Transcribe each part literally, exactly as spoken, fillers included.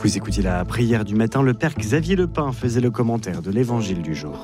Vous écoutez la prière du matin, le père Xavier Lepin faisait le commentaire de l'évangile du jour.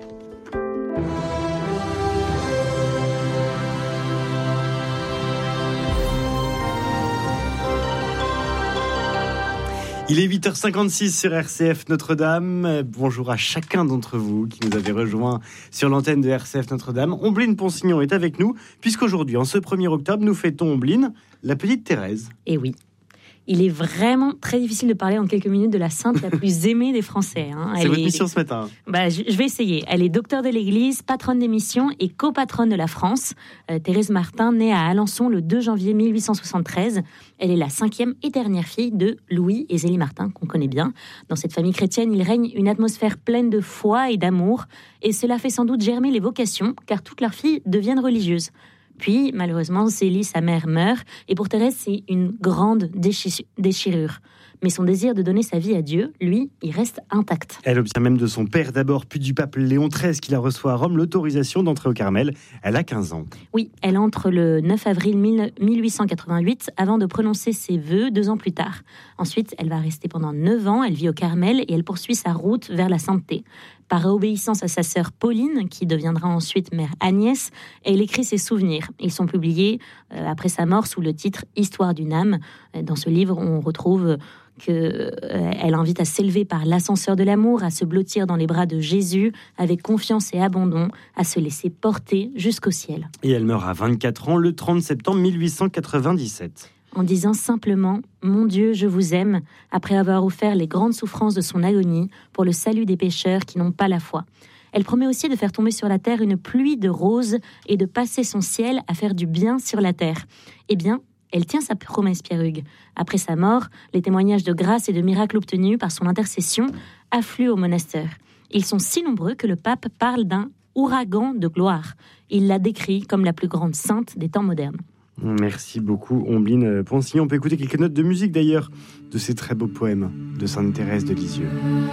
Il est huit heures cinquante-six sur R C F Notre-Dame. Bonjour à chacun d'entre vous qui nous avez rejoints sur l'antenne de R C F Notre-Dame. Ombline Ponsignon est avec nous, puisqu'aujourd'hui, en ce premier octobre, nous fêtons Ombline, la petite Thérèse. Et oui, il est vraiment très difficile de parler en quelques minutes de la sainte la plus aimée des Français. Hein. C'est Elle votre est... mission ce matin. Bah, je, je vais essayer. Elle est docteure de l'Église, patronne des missions et copatronne de la France. Euh, Thérèse Martin, née à Alençon le deux janvier mille huit cent soixante-treize. Elle est la cinquième et dernière fille de Louis et Zélie Martin, qu'on connaît bien. Dans cette famille chrétienne, il règne une atmosphère pleine de foi et d'amour. Et cela fait sans doute germer les vocations, car toutes leurs filles deviennent religieuses. Puis, malheureusement, Zélie, sa mère, meurt. Et pour Thérèse, c'est une grande déchi- déchirure. Mais son désir de donner sa vie à Dieu, lui, il reste intact. Elle obtient même de son père d'abord, puis du pape Léon treize, qui la reçoit à Rome, l'autorisation d'entrer au Carmel. Elle a quinze ans. Oui, elle entre le neuf avril mille huit cent quatre-vingt-huit avant de prononcer ses vœux deux ans plus tard. Ensuite, elle va rester pendant neuf ans, elle vit au Carmel et elle poursuit sa route vers la sainteté. Par obéissance à sa sœur Pauline, qui deviendra ensuite mère Agnès, elle écrit ses souvenirs. Ils sont publiés euh, après sa mort sous le titre « Histoire d'une âme ». Dans ce livre, on retrouve qu'elle euh, invite à s'élever par l'ascenseur de l'amour, à se blottir dans les bras de Jésus avec confiance et abandon, à se laisser porter jusqu'au ciel. Et elle meurt à vingt-quatre ans le trente septembre mille huit cent quatre-vingt-dix-sept. En disant simplement « Mon Dieu, je vous aime », après avoir offert les grandes souffrances de son agonie pour le salut des pécheurs qui n'ont pas la foi. Elle promet aussi de faire tomber sur la terre une pluie de roses et de passer son ciel à faire du bien sur la terre. Eh bien, elle tient sa promesse, Pierre Hugues. Après sa mort, les témoignages de grâce et de miracles obtenus par son intercession affluent au monastère. Ils sont si nombreux que le pape parle d'un ouragan de gloire. Il la décrit comme la plus grande sainte des temps modernes. Merci beaucoup, Ombline Ponsignon. On peut écouter quelques notes de musique d'ailleurs de ces très beaux poèmes de Sainte Thérèse de Lisieux.